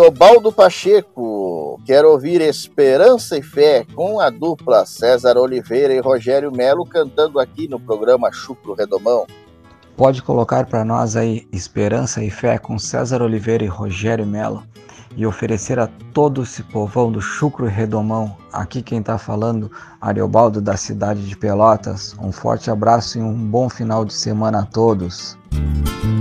Baldo Pacheco, quero ouvir Esperança e Fé com a dupla César Oliveira e Rogério Melo cantando aqui no programa Chucro Redomão. Pode colocar para nós aí Esperança e Fé com César Oliveira e Rogério Melo e oferecer a todo esse povão do Chucro Redomão. Aqui quem está falando, Ariobaldo da cidade de Pelotas. Um forte abraço e um bom final de semana a todos.